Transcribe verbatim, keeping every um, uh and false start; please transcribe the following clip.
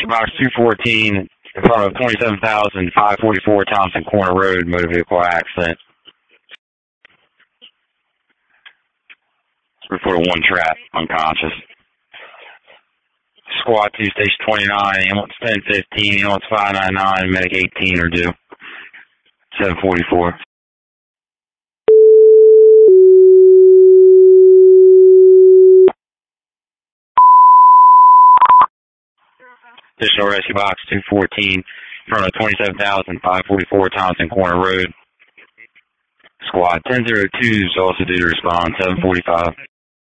box two fourteen in front of twenty-seven thousand five forty-four Thompson Corner Road, motor vehicle accident. Reported one trap, unconscious. Squad two, station twenty-nine, ambulance ten fifteen, ambulance five ninety-nine, medic eighteen are due. seven forty-four. Additional rescue box two fourteen in front of twenty-seven thousand five forty-four Thompson Corner Road. Squad ten oh two is also due to respond, seven forty-five.